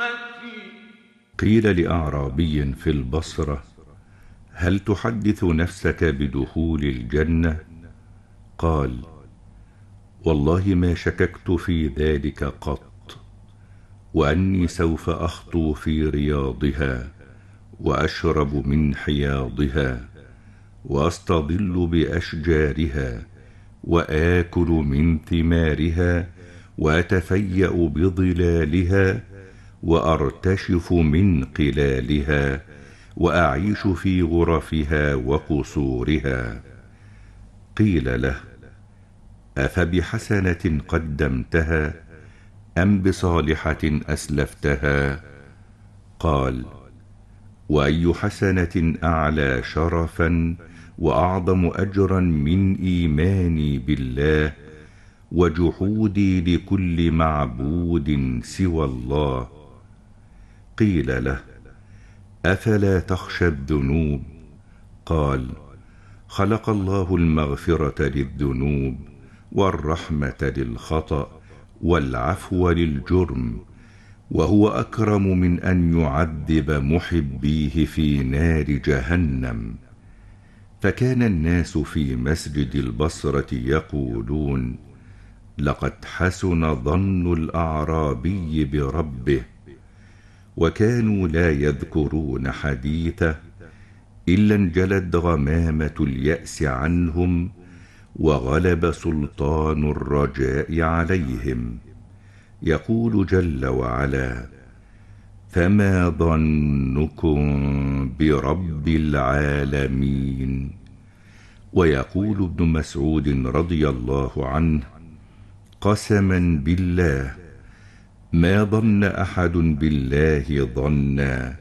قيل لأعرابي في البصرة: هل تحدث نفسك بدخول الجنة؟ قال: والله ما شككت في ذلك قط، وأني سوف أخطو في رياضها، وأشرب من حياضها، وأستظل بأشجارها، وآكل من ثمارها، وأتفيأ بظلالها، وأرتشف من قلالها، وأعيش في غرفها وقصورها. قيل له: أفبحسنة قدمتها أم بصالحة أسلفتها؟ قال: وأي حسنة أعلى شرفا وأعظم أجرا من إيماني بالله وجحودي لكل معبود سوى الله؟ قيل له: أفلا تخشى الذنوب؟ قال: خلق الله المغفرة للذنوب، والرحمة للخطأ، والعفو للجرم، وهو أكرم من أن يعذب محبيه في نار جهنم. فكان الناس في مسجد البصرة يقولون: لقد حسن ظن الأعرابي بربه. وكانوا لا يذكرون حديثه إلا انجلت غمامة اليأس عنهم، وغلب سلطان الرجاء عليهم. يقول جل وعلا: فما ظنكم برب العالمين. ويقول ابن مسعود رضي الله عنه: قسما بالله ما ظن أحد بالله ظنا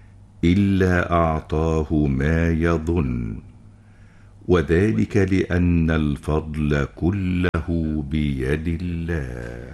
إلا أعطاه ما يظن، وذلك لأن الفضل كله بيد الله.